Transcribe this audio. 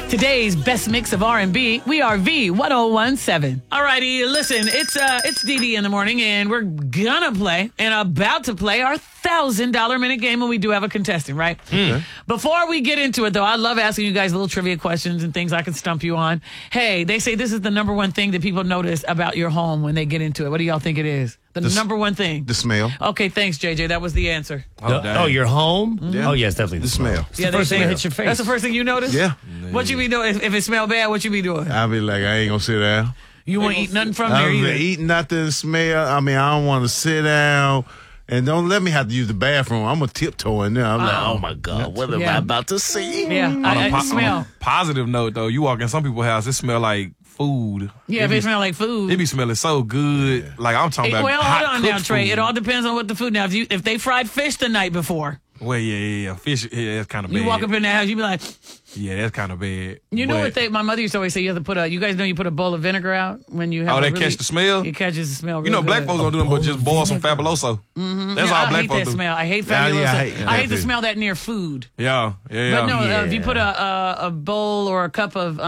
Today's best mix of R&B, we are V1017. All righty, listen, it's Dee in the morning, and we're gonna play and about to play our $1,000 minute game, and we do have a contestant, right? Okay. Before we get into it, though, I love asking you guys little trivia questions and things I can stump you on. Hey, they say this is the number one thing that people notice about your home when they get into it. What do y'all think it is? The number one thing. The smell. Okay, thanks, JJ. That was the answer. Your home? Yeah. Oh, yes, definitely The smell. It's the first thing that hits your face. That's the first thing you notice? Yeah. What you be doing? If it smell bad, what you be doing? I'll be like, I ain't gonna sit down. You won't eat nothing from I there don't either. eat nothing, smell. I mean, I don't want to sit down. And don't let me have to use the bathroom. I'm going to tiptoe in there. I'm like, oh, my God, what am I about to see? Yeah, I smell. On a positive note, though, you walk in some people's house, it smell like food. Yeah, if it smell like food. It be smelling so good. Yeah. Like, I'm talking about well, hot hold on now, Trey. food. It all depends on what the food. Now, if they fried fish the night before. Well, yeah. Fish, that's kind of bad. You walk up in the house, you be like. Yeah, that's kind of bad. You know what my mother used to always say, you have to put you guys know you put a bowl of vinegar out when you have Oh, catch the smell? It catches the smell You know, black folks don't do nothing but just boil some Fabuloso. Mm-hmm. That's all black folks do. I hate folks that do. smell. I hate Fabuloso. I hate the smell that near food. Yeah. But no, if you put a bowl or a cup of